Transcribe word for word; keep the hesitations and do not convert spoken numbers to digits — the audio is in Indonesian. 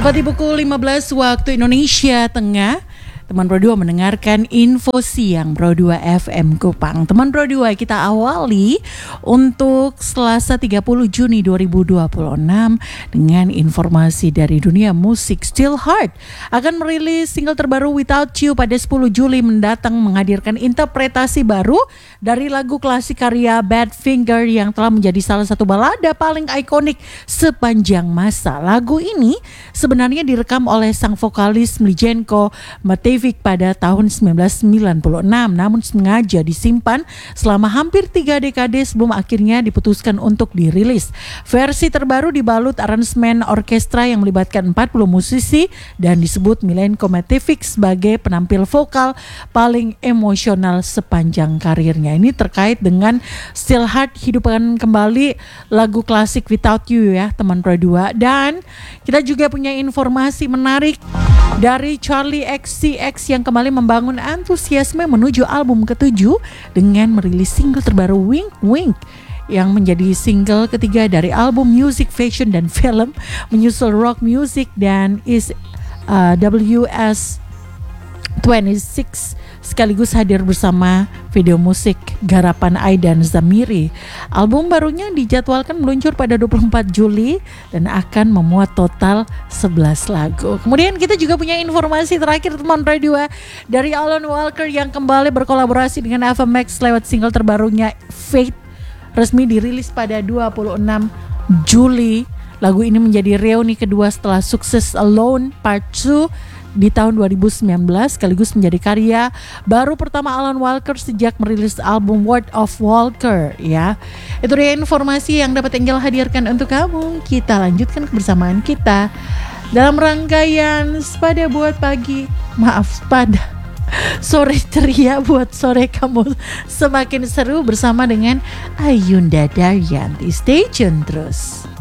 Tepat di pukul lima belas waktu Indonesia Tengah, teman Pro dua mendengarkan info siang Pro dua F M Kupang. Teman Pro dua, kita awali untuk Selasa tiga puluh Juni dua ribu dua puluh enam dengan informasi dari dunia musik. Still Heart akan merilis single terbaru Without You pada sepuluh Juli mendatang, menghadirkan interpretasi baru dari lagu klasik karya Badfinger yang telah menjadi salah satu balada paling ikonik sepanjang masa. Lagu ini sebenarnya direkam oleh sang vokalis Mljenko Matević pada tahun sembilan belas sembilan puluh enam, namun sengaja disimpan selama hampir tiga dekade sebelum akhirnya diputuskan untuk dirilis. Versi terbaru dibalut aransemen orkestra yang melibatkan empat puluh musisi dan disebut Mljenko Matević sebagai penampil vokal paling emosional sepanjang karirnya. Ini terkait dengan Still Heart, hidupkan kembali lagu klasik Without You ya teman Pro dua. Dan kita juga punya informasi menarik dari Charli X C X yang kembali membangun antusiasme menuju album ketujuh dengan merilis single terbaru Wink Wink yang menjadi single ketiga dari album Music, Fashion, dan Film, menyusul Rock Music dan Is uh, W S dua puluh enam, sekaligus hadir bersama video musik garapan Aidan Zamiri. Album barunya dijadwalkan meluncur pada dua puluh empat Juli dan akan memuat total sebelas lagu. Kemudian kita juga punya informasi terakhir teman Pro dua dari Alan Walker yang kembali berkolaborasi dengan Ava Max lewat single terbarunya Fate, resmi dirilis pada dua puluh enam Juli. Lagu ini menjadi reuni kedua setelah sukses Alone Part dua di tahun dua ribu sembilan belas, sekaligus menjadi karya baru pertama Alan Walker sejak merilis album World of Walker ya. Itu dia informasi yang dapat Angel hadirkan untuk kamu. Kita lanjutkan kebersamaan kita dalam rangkaian Sepada buat pagi, maaf Sepada sore ceria buat sore kamu semakin seru bersama dengan Ayunda Daryanti. Stay tune terus.